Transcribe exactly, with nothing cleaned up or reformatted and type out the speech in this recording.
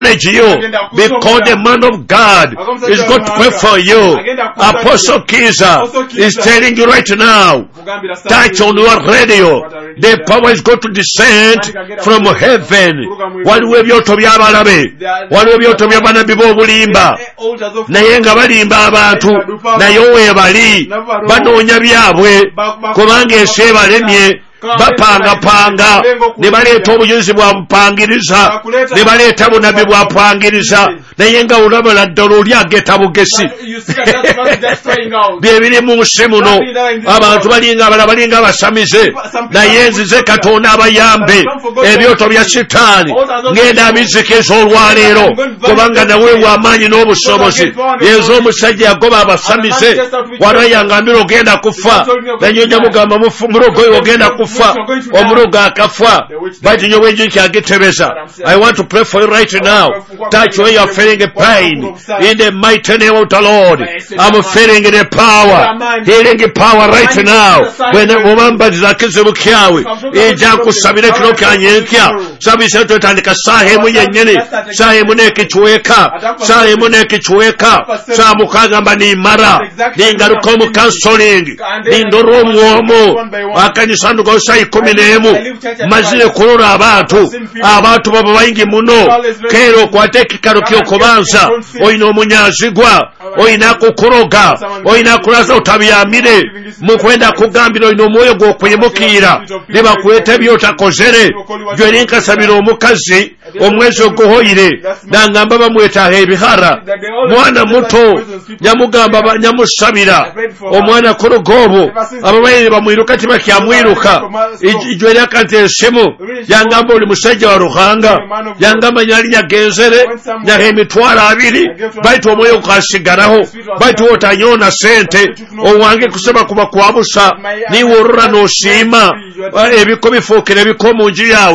you because the man of God is going to pray for you. Apostle Kiza is telling you right now, touch on your radio. The power is going to descend from heaven. Waliwo ebyoto by'abalabe, waliwo ebyoto by'abanabi b'obulimba, naye nga balimba abantu, naye weebali banoonya byabwe, kubanga ensi ebalemye. Bapangapanga ne baleeta obuyinzi bwa bupangiriza, ne baleeta bunabi bwa bupangiriza, naye nga olabala ddala oli ageta bugesi byebiri mu nsi muno. Abantu balinga abala balinga abasamize, naye nzize Katonda abayambe ebyoto bya sitaani ngenda abizikiza olwaleero, kubanga nawe w'amaanyi n'obusobozi. Yezo omusajja yagoba abasamize, walwayangambira ogenda kufa, nanyonya mugamba murogo ogenda kufa, omurogo akafa, bati nyo wenjiki agitebeza. I want to pray for you right now. Touch where you are feeling a pain in the mighty name of the Lord. I'm feeling the power, healing the power right now. When the woman body zakizibu kyawe ija kusabira kino kyanyenkya sabise tutandika sahe munyenyene sahe muneke chweka sahe muneke chweka sa mukagamba ni mara ningaruka mu counseling nindoro mwomo akanisandu go sai kumi n'emu mazire kurura abantu abantu baba bayingi muno kero kwateki karo kyokobanza oyino munyazigwa oyina kukuroga oyina kulaza otabiyamire mukwenda kugambira oyino moyo go kwimukira niba kwete byotakozere gwe linkasabira omukazi omwezi oguhoyire nangamba bamweta ebihara mwana muto nyamugamba nyamusabira omwana kurugobo ababaye bamwiruka tiba kyamwiruka ijwe yakante semo yangamba oli musajja wa Ruhanga yangamba nyali nyagenzere nyahe mitwala abiri baitu omwoyo kwasigaraho baitu otanyona sente owange kusema kuba kwabusa ni worura no shima ebiko bifokere biko munji yawe.